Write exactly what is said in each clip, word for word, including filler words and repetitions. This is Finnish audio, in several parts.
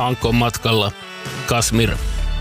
Alankoon matkalla. Kasmir.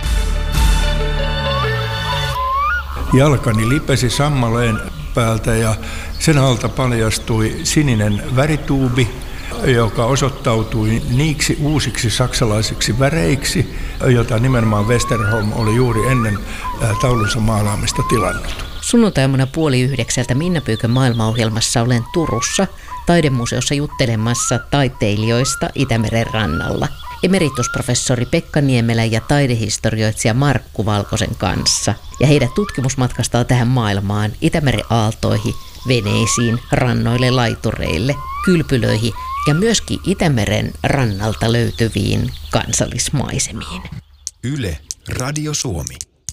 Jalkani lipesi sammaleen päältä ja sen alta paljastui sininen värituubi, joka osoittautui niiksi uusiksi saksalaisiksi väreiksi, jota nimenomaan Westerholm oli juuri ennen taulunsa maalaamista tilannut. Sunnuntaimuna puoli yhdeksältä Minna Pyykön maailmaohjelmassa olen Turussa taidemuseossa juttelemassa taiteilijoista Itämeren rannalla. Emeritusprofessori Pekka Niemelä ja taidehistorioitsija Markku Valkosen kanssa. Ja heidät tutkimusmatkastaan tähän maailmaan, Itämeren aaltoihin, veneisiin, rannoille, laitureille, kylpylöihin ja myöskin Itämeren rannalta löytyviin kansallismaisemiin. Yle, Radio Suomi.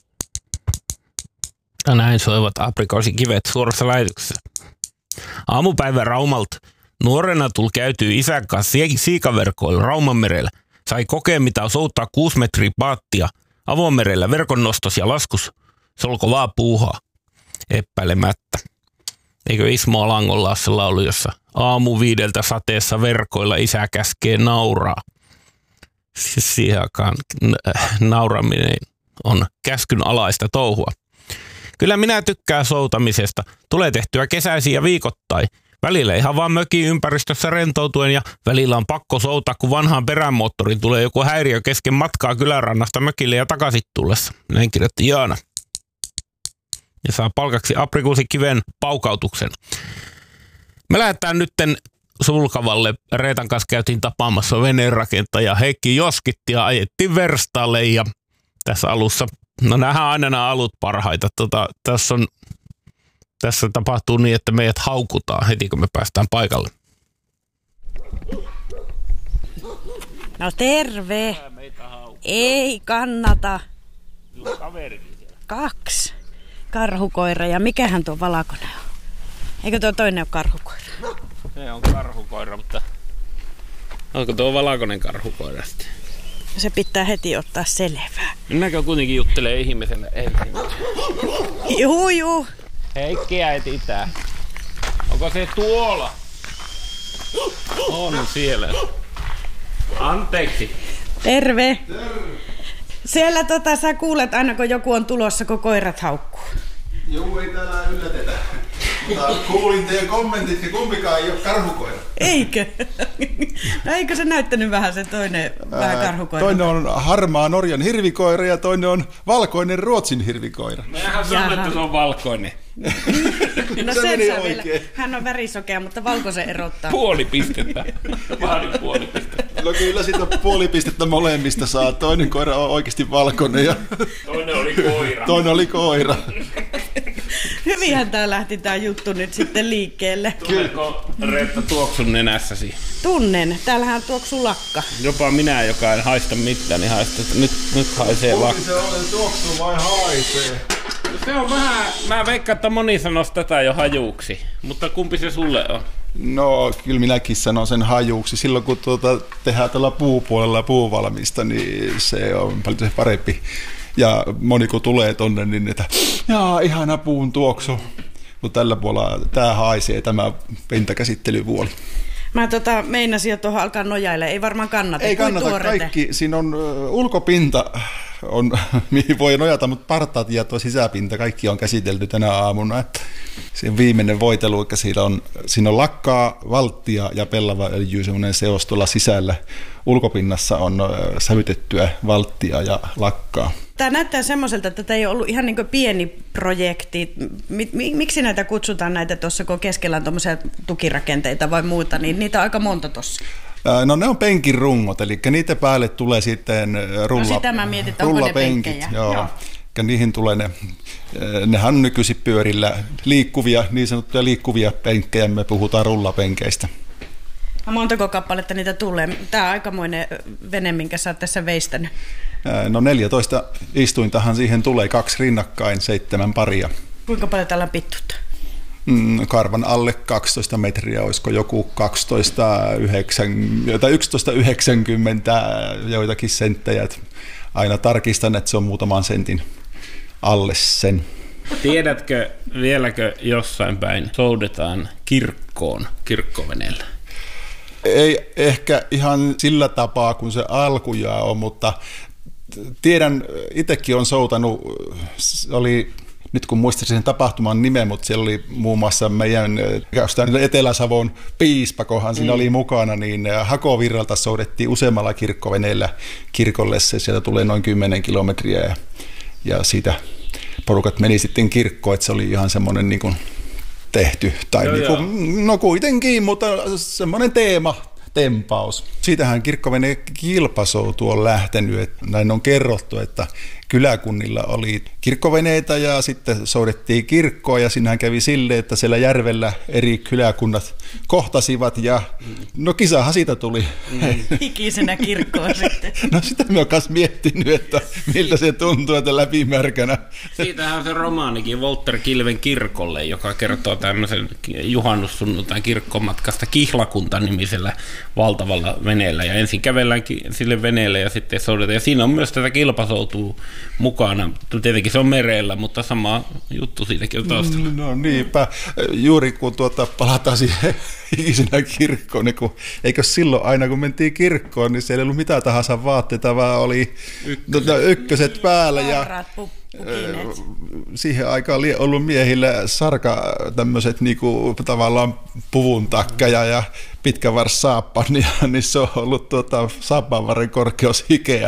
Ja näin soivat aprikoosikivet suorassa lähetyksessä. Aamupäivä Raumalta. Nuorena tuli käytyy isän kanssa siikaverkoilla Raumanmerellä. Sai kokea, mitä soutaa kuusi metriä paattia avomerellä verkon nostos ja laskus. Se oli kovaa puuhaa. Epäilemättä. Eikö Ismo Alangolla ole se laulu, jossa aamu viideltä sateessa verkoilla isä käskee nauraa. Siis siihen aikaan nauraminen on käskyn alaista touhua. Kyllä minä tykkään soutamisesta. Tulee tehtyä kesäisiä ja viikoittain. Välillä ihan vaan mökin ympäristössä rentoutuen ja välillä on pakko soutaa, kun vanhaan perämoottoriin tulee joku häiriö kesken matkaa kylärannasta mökille ja takaisin tullessa. Näin kirjoitti Jaana. Ja saa palkaksi aprikuusikiven paukautuksen. Me lähdetään nytten Sulkavalle. Reetan kanssa käytiin tapaamassa veneenrakentaja Heikki Joskitti ja ajettiin verstaalle ja tässä alussa, no nähdään aina nämä alut parhaita. Tota, tässä, on, tässä tapahtuu niin, että meidät haukutaan heti, kun me päästään paikalle. No terve. Ei kannata. Kaksi. Karhukoira ja mikähän tuo valkoinen on? Eikö tuo toinen ole karhukoira? Se on karhukoira, mutta onko tuo valkoinen karhukoira sitten? Se pitää heti ottaa selvää. Minäkö kuitenkin juttelee ihmiselle ensin? Juu, juu. Heikkiä etsitään. Onko se tuolla? On siellä. Anteeksi. Terve. Terve. Siellä tota, sä kuulet aina, kun joku on tulossa, kun koirat haukkuu. Joo, ei täällä yllätetä. Mutta kuulin teidän kommentit, ja kumpikaan ei ole karhukoira. Eikö? No eikö se näyttänyt vähän se toinen Ää, vähän karhukoira? Toinen on harmaa Norjan hirvikoira ja toinen on valkoinen Ruotsin hirvikoira. Mehän sanon, että se on valkoinen. No se sen saa vielä. Hän on värisokea, mutta valkoisen erottaa. Puoli pistettä. Vaadin puoli pistettä. No kyllä siitä puoli pistettä molemmista saa. Toinen koira on oikeasti valkoinen ja toinen oli koira. Toinen oli koira. Hyvinhän tää lähti tää juttu nyt sitten liikkeelle. Tunneeko Reetta tuoksun nenässäsi? Tunnen. Täällähän tuoksuu lakka. Jopa minä, joka en haista mitään, niin haista, että nyt, nyt haisee lakka. Kumpi se on, tuoksuu vai haisee? Se on vähän, mä veikkaan, että moni sanoisi tätä jo hajuuksi, mutta kumpi se sulle on? No kyllä minäkin sanon sen hajuuksi. Silloin kun tuota, tehdään tällä puupuolella puuvalmista, niin se on paljon se parempi. Ja moni kun tulee tonne, niin että jaa, ihana puun tuoksu. Mutta tällä puolella tämä haisee, tämä pintakäsittelyvuoli. Mä tota, meinasin jo tuohon alkaa nojailla. Ei varmaan kannata. Ei kannata tuorete. Kaikki. Siinä on uh, ulkopinta, on, mihin voi nojata, mutta partaat ja tuo sisäpinta, kaikki on käsitelty tänä aamuna. Se on viimeinen voitelu, että siinä on, siinä on lakkaa, valttia ja pellava öljy, semmoinen seos tuolla sisällä. Ulkopinnassa on uh, sävytettyä valttia ja lakkaa. Tämä näyttää semmoiselta, että tämä ei ollut ihan niin kuin pieni projekti. Miksi näitä kutsutaan näitä tuossa, kun keskellä on tuommoisia tukirakenteita vai muuta, niin niitä on aika monta tuossa. No ne on penkin rungot, eli niitä päälle tulee sitten rulla, no sitä mä mietin, onko ne penkkejä. Joo. Joo. Ja niihin tulee ne, nehän on nykyisin pyörillä liikkuvia, niin sanottuja liikkuvia penkkejä, me puhutaan rullapenkeistä. Montako kappaletta niitä tulee? Tämä on aikamoinen vene, minkä sä oot tässä veistänyt. No neljätoista istuintahan siihen tulee, kaksi rinnakkain, seitsemän paria. Kuinka paljon täällä on pittuutta? Mm, karvan alle kaksitoista metriä, olisiko joku kaksitoista yksitoista yhdeksänkymmentä joitakin senttejä. Aina tarkistan, että se on muutaman sentin alle sen. Tiedätkö vieläkö jossain päin soudetaan kirkkoon kirkkoveneellä? Ei ehkä ihan sillä tapaa kuin se alkujaa on, mutta tiedän, itsekin on soutanut, oli, nyt kun muistaisin sen tapahtuman nimen, mutta siellä oli muun muassa meidän Etelä-Savon piispakohan siinä mm. oli mukana, niin Hakovirralta soudettiin useammalla kirkkoveneellä kirkolle, se sieltä tulee noin kymmenen kilometriä ja, ja siitä porukat meni sitten kirkkoon, että se oli ihan semmoinen niin kuin tehty, tai joo, niin kuin, no kuitenkin, mutta semmoinen teema, tempaus. Siitähän kirkkovene kilpasoutu on lähtenyt, että näin on kerrottu, että kyläkunnilla oli kirkkoveneitä ja sitten soudettiin kirkkoa ja siinähän kävi silleen, että siellä järvellä eri kyläkunnat kohtasivat ja no kisahan siitä tuli. Mm. Ikisenä kirkkoon sitten. No sitä mä oon kanssa miettinyt, että miltä se tuntuu, että läpimärkänä. Siitähän se romaanikin Walter Kilven kirkolle, joka kertoo tämmöisen juhannussunnuntain kirkkomatkasta Kihlakunta-nimisellä valtavalla veneellä ja ensin kävellään sille veneelle ja sitten soudetaan. Ja siinä on myös tätä kilpasoutua mukana. Tietenkin se on merellä, mutta sama juttu siitäkin on taustalla. No niinpä. Juuri kun tuota, palataan siihen ikisenä kirkkoon, niin kun, eikö silloin aina kun mentiin kirkkoon, niin siellä ei ollut mitään tahansa vaatteita, vaan oli ykköset, no, ykköset päällä. Ja siihen aikaan oli ollut miehillä sarka tämmöiset niinku, tavallaan puvun takkeja ja pitkä vars saappan, niin, niin se on ollut tuota, saappanvarren korkeus hikeä.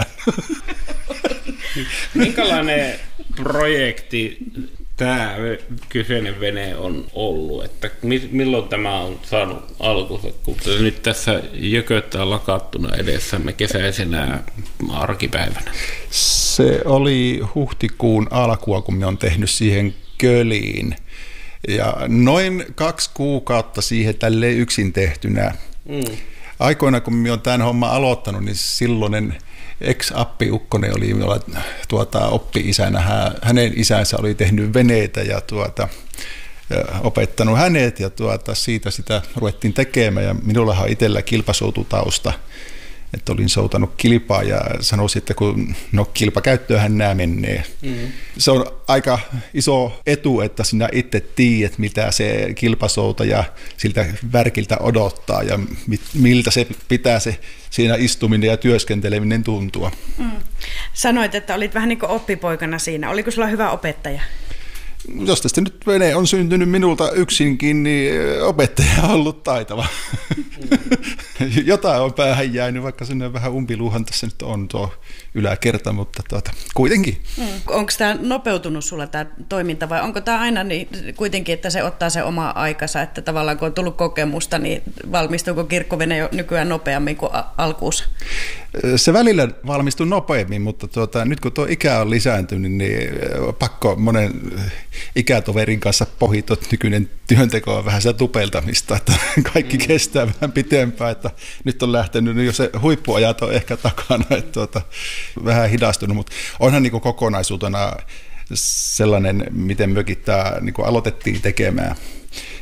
Minkälainen projekti tämä kyseinen vene on ollut? Että milloin tämä on saanut alkunsa, kun nyt tässä jököttää on lakattuna edessämme kesäisenä arkipäivänä? Se oli huhtikuun alkua, kun me on tehnyt siihen köliin. Ja noin kaksi kuukautta siihen tälleen yksin tehtynä. Mm. Aikoina, kun me on tämän homman aloittanut, niin silloinen ex-appiukkonen oli minulla tuota, oppi-isänä. Hänen isänsä oli tehnyt veneitä ja tuota, opettanut hänet ja tuota, siitä sitä ruvettiin tekemään. Ja minullahan on itsellä kilpasoututausta, että olin soutanut kilpaa ja sanoisin, että kun no kilpakäyttöönhän nämä menee. Mm. Se on aika iso etu, että sinä itse tiedät, mitä se kilpasoutaja siltä värkiltä odottaa ja miltä se pitää se siinä istuminen ja työskenteleminen tuntua. Mm. Sanoit, että olit vähän niin kuin oppipoikana siinä. Oliko sulla hyvä opettaja? Jos tästä nyt vene on syntynyt minulta yksinkin, niin opettaja on ollut taitava. Mm. Jotain on päähän jäänyt, vaikka sinne vähän umpiluuhan tässä nyt on tuo yläkerta, mutta tuota, kuitenkin. Mm. Onko tämä nopeutunut sulla tämä toiminta vai onko tämä aina niin, kuitenkin, että se ottaa se oma aikansa, että tavallaan kun on tullut kokemusta, niin valmistuuko kirkkovene jo nykyään nopeammin kuin alkuussa? Se välillä valmistuu nopeammin, mutta tuota, nyt kun tuo ikä on lisääntynyt, niin pakko monen ikätoverin kanssa pohjit, että nykyinen työnteko on vähän sitä tupeltamista, että kaikki kestää vähän pitempään, että nyt on lähtenyt, jo se huippuajat on ehkä takana, että tuota, vähän hidastunut, mutta onhan niin kuin kokonaisuutena sellainen, miten mökin tämä niin kuin aloitettiin tekemään,